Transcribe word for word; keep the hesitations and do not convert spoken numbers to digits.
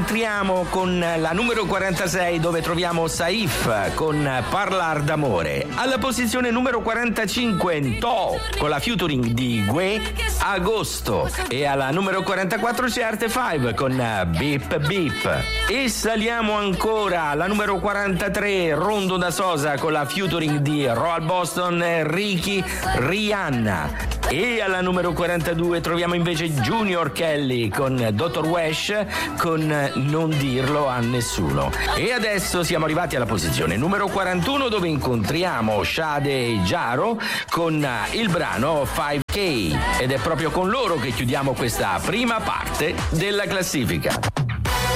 incontriamo con la numero quarantasei, dove troviamo Saif con Parlar d'amore. Alla posizione numero quarantacinque To con la featuring di Gue, Agosto. E alla numero quarantaquattro c'è Arte cinque con Beep Beep. E saliamo ancora alla numero quarantatré, Rondo da Sosa con la featuring di Royal Boston, Ricky, Rihanna. E alla numero quarantadue troviamo invece Junior Kelly con Doctor Wesh con Non dirlo a nessuno. E adesso siamo arrivati alla posizione numero quarantuno, dove incontriamo Sade Jaro con il brano cinque K, ed è proprio con loro che chiudiamo questa prima parte della classifica.